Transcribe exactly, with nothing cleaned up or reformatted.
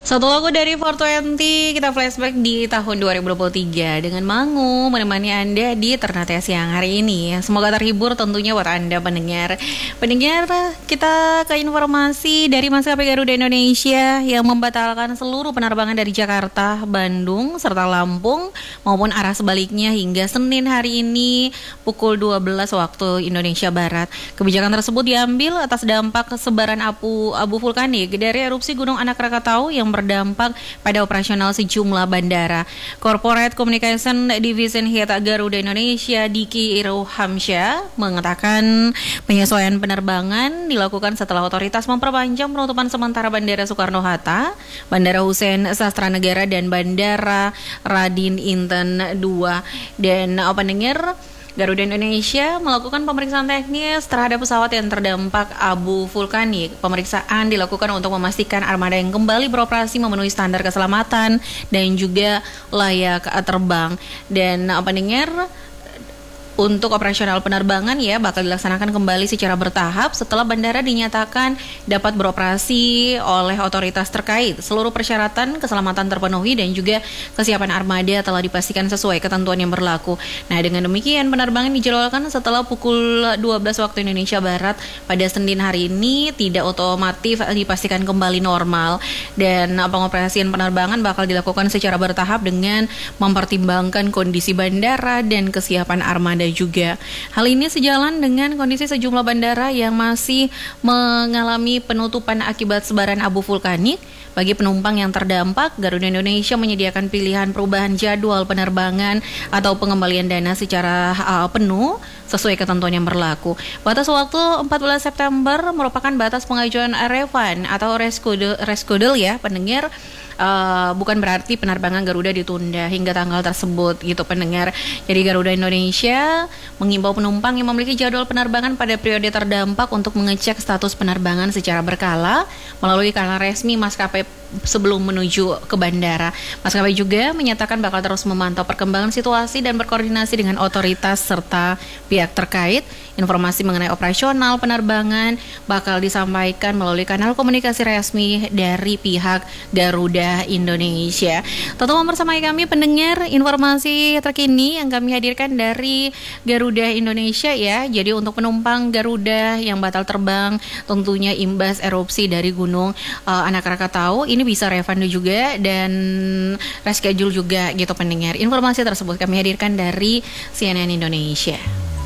Satu lagu dari four twenty, kita flashback di tahun dua ribu dua puluh tiga dengan Mangu menemani Anda di Ternate siang hari ini. Semoga terhibur tentunya buat Anda pendengar. Pendengar, kita ke informasi dari Maskapai Garuda Indonesia yang membatalkan seluruh penerbangan dari Jakarta, Bandung, serta Lampung maupun arah sebaliknya hingga Senin hari ini pukul dua belas waktu Indonesia Barat. Kebijakan tersebut diambil atas dampak sebaran abu abu vulkanik dari erupsi Gunung Anak Krakatau yang berdampak pada operasional sejumlah bandara. Corporate Communication Division Head Garuda Indonesia Diki Irhamsyah mengatakan penyesuaian penerbangan dilakukan setelah otoritas memperpanjang penutupan sementara Bandara Soekarno-Hatta, Bandara Hussein Sastranegara dan Bandara Radin Inten dua. Dan pendengar, Garuda Indonesia melakukan pemeriksaan teknis terhadap pesawat yang terdampak abu vulkanik. Pemeriksaan dilakukan untuk memastikan armada yang kembali beroperasi memenuhi standar keselamatan dan juga layak terbang. Dan pendengar, untuk operasional penerbangan ya bakal dilaksanakan kembali secara bertahap setelah bandara dinyatakan dapat beroperasi oleh otoritas terkait. Seluruh persyaratan keselamatan terpenuhi dan juga kesiapan armada telah dipastikan sesuai ketentuan yang berlaku. Nah, dengan demikian penerbangan dijadwalkan setelah pukul dua belas waktu Indonesia Barat pada Senin hari ini tidak otomatis dipastikan kembali normal, dan pengoperasian penerbangan bakal dilakukan secara bertahap dengan mempertimbangkan kondisi bandara dan kesiapan armada juga. Hal ini sejalan dengan kondisi sejumlah bandara yang masih mengalami penutupan akibat sebaran abu vulkanik. Bagi penumpang yang terdampak, Garuda Indonesia menyediakan pilihan perubahan jadwal penerbangan atau pengembalian dana secara uh, penuh sesuai ketentuan yang berlaku. Batas waktu empat belas September merupakan batas pengajuan refund atau reschedule, reschedule ya pendengar. Uh, bukan berarti penerbangan Garuda ditunda hingga tanggal tersebut gitu pendengar. Jadi Garuda Indonesia mengimbau penumpang yang memiliki jadwal penerbangan pada periode terdampak untuk mengecek status penerbangan secara berkala melalui kanal resmi maskapai sebelum menuju ke bandara. Maskapai juga menyatakan bakal terus memantau perkembangan situasi dan berkoordinasi dengan otoritas serta pihak terkait. Informasi mengenai operasional penerbangan bakal disampaikan melalui kanal komunikasi resmi dari pihak Garuda Indonesia. Tetap bersama kami pendengar, informasi terkini yang kami hadirkan dari Garuda Indonesia ya. Jadi untuk penumpang Garuda yang batal terbang tentunya imbas erupsi dari Gunung uh, Anak Krakatau ini bisa refund juga dan reschedule juga gitu pendengar. Informasi tersebut kami hadirkan dari C N N Indonesia.